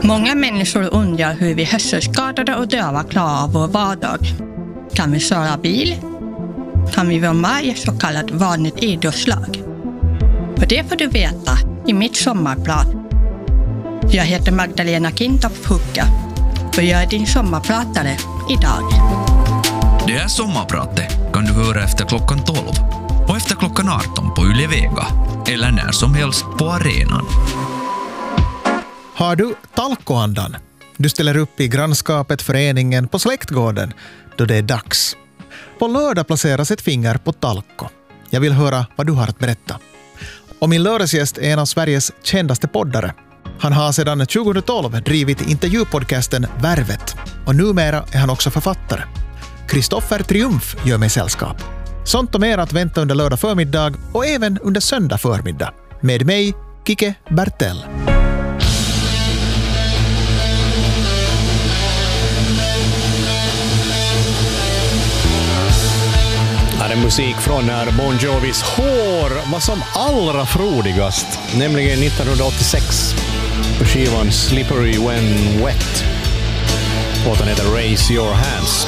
Många människor undrar hur vi hörselskadade och döva klarar vår vardag. Kan vi köra bil? Kan vi vara med i ett så kallat vanligt idrottslag? Och det får du veta i mitt sommarprat. Jag heter Magdalena Kintoff-Hucka och jag är din sommarpratare idag. Det här sommarpratet kan du höra efter klockan 12 och efter klockan 18 på Yle Vega eller när som helst på arenan. Har du talkoandan? Du ställer upp i grannskapet, föreningen, på släktgården då det är dags. På lördag placeras ett finger på talko. Jag vill höra vad du har att berätta. Och min lördagsgäst är en av Sveriges kändaste poddare. Han har sedan 2012 drivit intervjupodcasten Värvet och numera är han också författare. Kristoffer Triumf gör mig sällskap. Sånt och mer att vänta under lördag förmiddag och även under söndag förmiddag. Med mig, Kike Bertell. Här är musik från när Bon Jovis hår var som allra frodigast, nämligen 1986 på skivan Slippery When Wet. Låten heter Raise Your Hands.